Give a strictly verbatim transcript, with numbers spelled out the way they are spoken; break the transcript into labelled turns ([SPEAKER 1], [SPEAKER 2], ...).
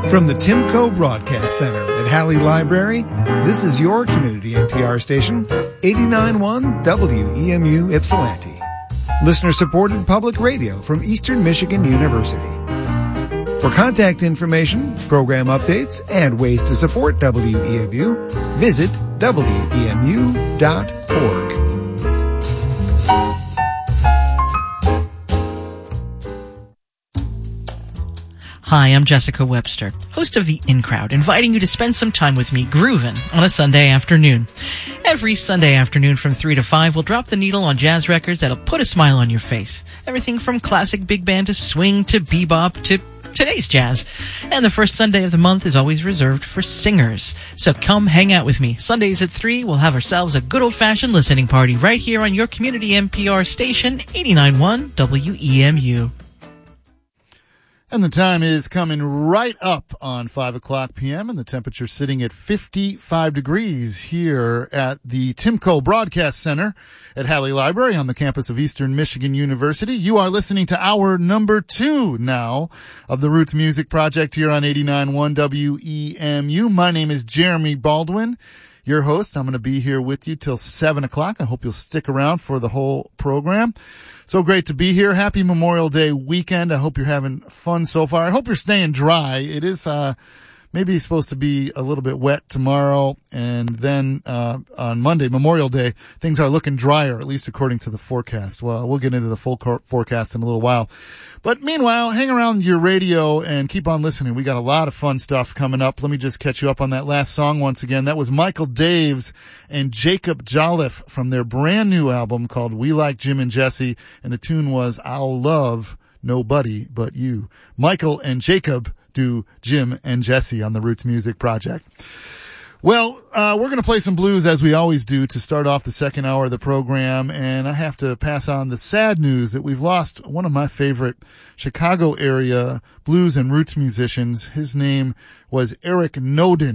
[SPEAKER 1] From the Timco Broadcast Center at Halley Library, this is your community N P R station, eighty-nine point one W E M U Ypsilanti. Listener-supported public radio from Eastern Michigan University. For contact information, program updates, and ways to support W E M U, visit W E M U dot org.
[SPEAKER 2] Hi, I'm Jessica Webster, host of The In Crowd, inviting you to spend some time with me groovin' on a Sunday afternoon. Every Sunday afternoon from three to five, we'll drop the needle on jazz records that'll put a smile on your face. Everything from classic big band to swing to bebop to today's jazz. And the first Sunday of the month is always reserved for singers. So come hang out with me. Sundays at three, we'll have ourselves a good old-fashioned listening party right here on your community N P R station, eighty-nine point one W E M U.
[SPEAKER 3] And the time is coming right up on five o'clock p.m. and the temperature sitting at fifty-five degrees here at the Timco Broadcast Center at Halley Library on the campus of Eastern Michigan University. You are listening to hour number two now of the Roots Music Project here on eighty-nine point one W E M U. My name is Jeremy Baldwin, your host. I'm going to be here with you till seven o'clock. I hope you'll stick around for the whole program. So great to be here. Happy Memorial Day weekend. I hope you're having fun so far. I hope you're staying dry. It is uh maybe supposed to be a little bit wet tomorrow, and then uh on Monday, Memorial Day, things are looking drier, at least according to the forecast. Well, we'll get into the full forecast in a little while. But meanwhile, hang around your radio and keep on listening. We got a lot of fun stuff coming up. Let me just catch you up on that last song once again. That was Michael Daves and Jacob Jolliffe from their brand new album called We Like Jim and Jesse, and the tune was I'll Love Nobody But You. Michael and Jacob do Jim and Jesse on the Roots Music Project. Well, uh, we're going to play some blues as we always do to start off the second hour of the program, and I have to pass on the sad news that we've lost one of my favorite Chicago area blues and roots musicians. His name was Eric Noden.